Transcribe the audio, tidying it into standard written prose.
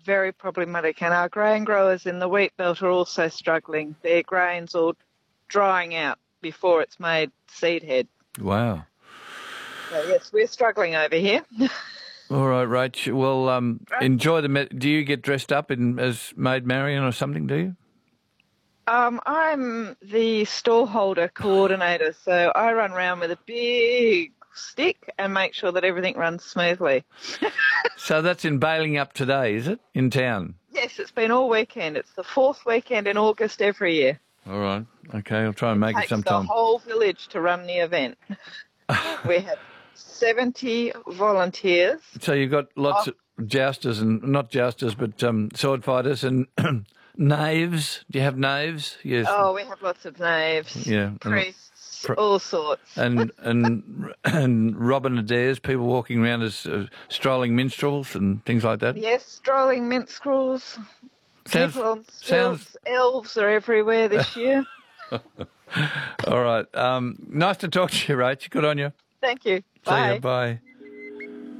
very problematic, and our grain growers in the wheat belt are also struggling. Their grain's all drying out before it's made seed head. Wow. So, yes, we're struggling over here. All right, Rach. Well, enjoy the... Do you get dressed up as Maid Marian or something, do you? I'm the stallholder coordinator, so I run around with a big stick and make sure that everything runs smoothly. So that's in Baling Up today, is it, in town? Yes, it's been all weekend. It's the 4th weekend in August every year. All right. Okay, I'll try and make it sometime. It takes the whole village to run the event. We have 70 volunteers. So you've got lots of jousters and not jousters, but sword fighters and knaves. Do you have knaves? Yes. Oh, we have lots of knaves. Yeah. Priests, all sorts. And Robin Adair's, people walking around as strolling minstrels and things like that. Yes, strolling minstrels. Sounds. Elves are everywhere this year. All right. Nice to talk to you, Rach. Good on you. Thank you. See you. Bye.